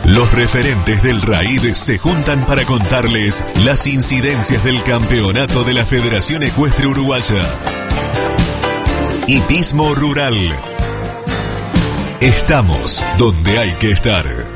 Los referentes del RAID se juntan para contarles las incidencias del campeonato de la Federación Ecuestre Uruguaya. Hipismo Rural. Estamos donde hay que estar.